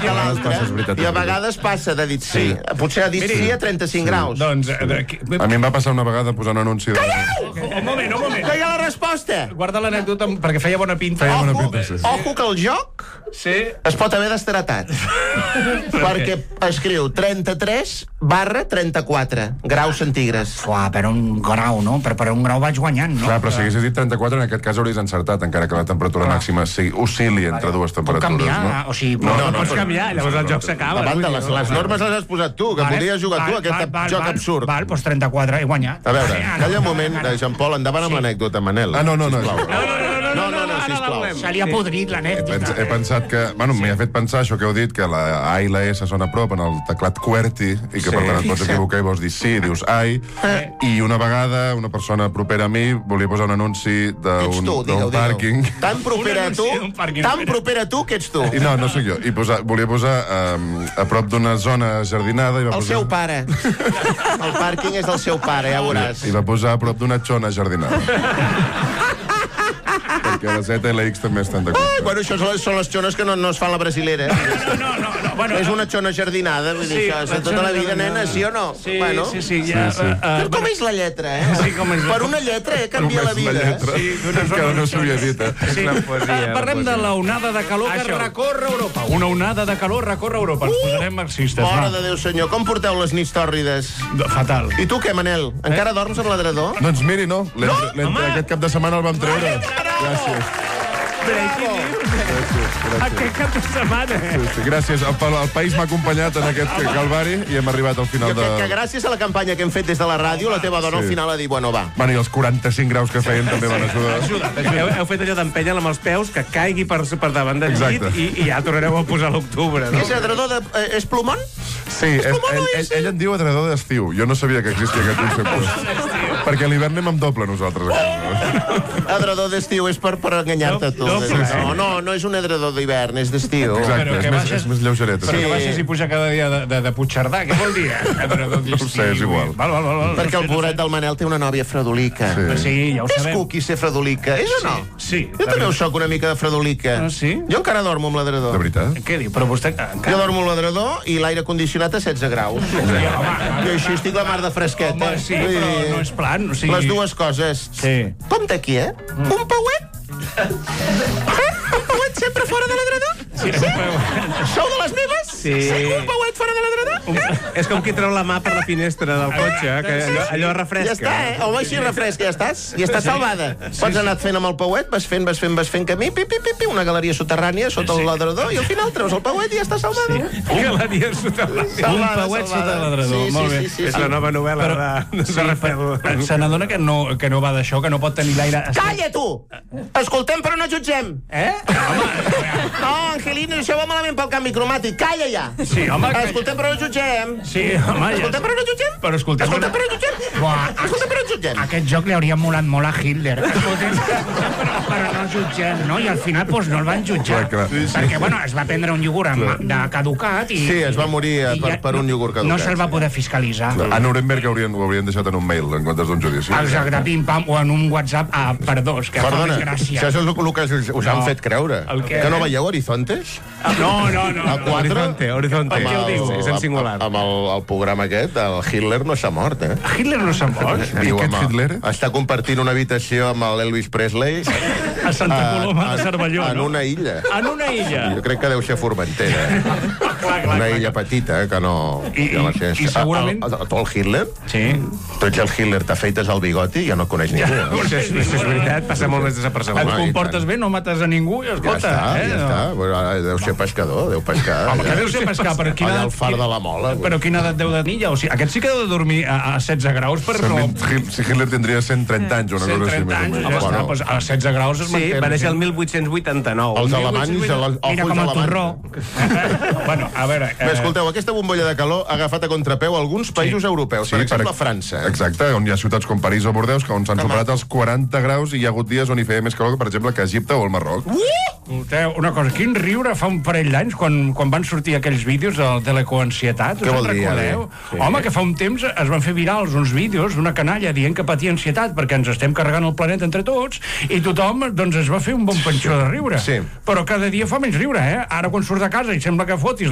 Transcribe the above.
que l'altre, i a vegades passa de dir sí, potser ha dit sí a 35 graus. Doncs... A mi em va passar una vegada posar un anunci de... Un moment. Que hi ha la resposta. Guarda l'anècdota perquè feia bona pinta. Ojo que el joc es pot haver destaratat. Perquè escriu 33/34 graus centígrads. Uah, per un grau, no? Per un grau vaig guanyant, no? Clar, però si haguessis dit 34, en aquest cas hauries encertat, encara que la temperatura màxima oscil·li entre dues temperatures. Puc canviar, no? O sigui... No pots canviar, llavors el joc s'acaba. A banda, les normes les has posat tu, que podies jugar tu, aquest joc absurd. Val, doncs 34, he guanyat. A veure, calla un moment, Jean-Paul, endavant amb l'anècdota, Manel. No, sisplau. Se li ha podrit l'anècdota. He pensat que... Bueno, m'hi ha fet pensar això que heu dit, que la A i la S són a prop en el teclat QWERTY, i que per tant et pots equivocar i vols dir sí, dius ai, i una vegada una persona propera a mi volia posar un anunci d'un pàrquing. Tan propera a tu que ets tu. I no sóc jo. I volia posar a prop d'una zona jardinada... El seu pare. El pàrquing és del seu pare, ja veuràs. I va posar a prop d'una xona jardinada. Perquè la Z i la X també estan d'acord. Bueno, això són les xones que no es fan la brasilera. No. És una xona jardinada, vull dir, això tota la vida, nena, sí o no? Sí. Com és la lletra, eh? Per una lletra, canvia la vida. Encara no s'havia dit, Parlem de l'onada de calor que recorre Europa. Una onada de calor recorre Europa. Ens posarem marxistes. Mare de Déu, senyor, com porteu les nits tòrrides? Fatal. I tu què, Manel? Encara dorms amb l'adredor? Doncs miri, no. Aquest cap de setmana el vam treure. Gràcies. Aquest cap de setmana. Gràcies. El país m'ha acompanyat en aquest calvari i hem arribat al final de... Jo crec que gràcies a la campanya que hem fet des de la ràdio, la teva dona al final ha dit, bueno, va. Bueno, i els 45 graus que feien també van ajudar. Heu fet allò d'empènyer amb els peus, que caigui per davant del llit i ja tornareu a posar a l'octubre, no? És adredor de... És plomón? Sí, ell en diu adredor d'estiu. Jo no sabia que existia aquest concepte. Perquè a l'hivern anem amb doble nosaltres. Adredor d'estiu és per enganyar-te tu. No és un adredor d'hivern, és d'estiu. Exacte, és més lleugeret. Però que baixes i puja cada dia de Puigcerdà, què vol dir? No ho sé, és igual. Perquè el pobret del Manel té una nòvia fredolica. Sí, ja ho sabem. És cuqui ser fredolica, és o no? Sí. Jo també ho soc una mica de fredolica. Sí? Jo encara dormo amb l'adredor. De veritat? Què diu? Però vostè... Jo dormo amb l'adredor i l'aire condicionat a 16 graus. I així estic la mar de fresqueta. Sí, però no és plan. Les dues coses. Sí. Compte aquí, eh? Un pauet? Un pauet sempre fora de l'adredor? Sí, un pauet. Sou de les meves? Sí. Un pauet fora de l'adredor? És com qui treu la mà per la finestra del cotxe, que allò refresca. Ja està, eh? Home, així refresca, ja estàs. I estàs salvada. Pots anar fent amb el pauet, vas fent camí, una galeria soterrània sota l'adredor, i al final treus el pauet i ja estàs salvada. Galeria soterrània. Un pauet sota l'adredor. Molt bé. És la nova novel·la de Rafael. Se n'adona que no va d'això, que no pot tenir l'aire... Calla, tu! Escoltem però no jutgem. No, Angelina, això va malament pel canvi cromàtic. Calla ja. Sí, home... Escoltem però no jutgem. Sí, home... Escoltem però no jutgem. Però escoltem però no jutgem. Escoltem però no jutgem. Aquest joc li hauria molat molt a Hitler. Escoltem però no jutgem, no? I al final doncs no el van jutjar. Perquè, bueno, es va prendre un iogurt de caducat i... Sí, es va morir per un iogurt caducat. No se'l va poder fiscalitzar. A Nuremberg ho haurien deixat en un mail en comptes d'un judici. Exacte, pim-pam, o en un WhatsApp per dos, que fa més gràcia. Això és el que us han fet creure. Que no veieu Horizontes? No. Horizonte. Què ho diu? És en singular. Amb el programa aquest, el Hitler no s'ha mort, eh? Hitler no s'ha mort? Viu amb Hitler? està compartint una habitació amb l'Elvis Presley a Santa Coloma de Cervelló, en una illa. En una illa? Jo crec que deu ser Formentera. Una illa petita, que no... I segurament... El Hitler? Sí. Tu ets el Hitler, t'afeites el bigoti i ja no coneix ningú. Això és veritat, passa molt més desapercebut. Et comportes bé, no mates a ningú i escolta... Ja està. Deu ser pescador, deu pescar. Home, que deu ser pescar, però quina edat... Allà al far de la Mola. Però quina edat deu de tenir ja? O sigui, aquest sí que deu de dormir a 16 graus per no... Si Hitler tindria 130 anys, una cosa així. 130 anys, doncs a 16 graus es manté... Sí, va néixer el 1889. Els alemanys... Mira com el torró. Bueno, a veure... Escolteu, aquesta bombolla de calor ha agafat a contrapeu alguns països europeus, per exemple França. Exacte, on hi ha ciutats com París o Bordeus, on s'han superat els 40 graus i hi ha hagut dies on hi feia més calor que, per exemple, que Egipte o el Marroc. Una cosa, quin riure fa un parell d'anys quan van sortir aquells vídeos de l'ecoansietat. Què vol dir? Home, que fa un temps es van fer virals uns vídeos d'una canalla dient que patia ansietat perquè ens estem carregant el planeta entre tots i tothom doncs es va fer un bon pensió de riure. Però cada dia fa menys riure, eh? Ara quan surt de casa i sembla que fotis